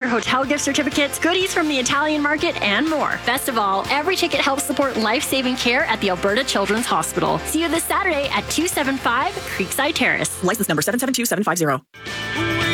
hotel gift certificates, goodies from the Italian market, and more. Best of all, every ticket helps support life-saving care at the Alberta Children's Hospital. See you this Saturday at 275 Creekside Terrace. License number 772750.